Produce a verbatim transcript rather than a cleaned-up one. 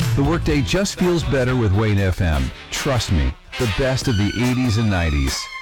The workday just feels better with Wayne F M. Trust me, the best of the eighties and nineties.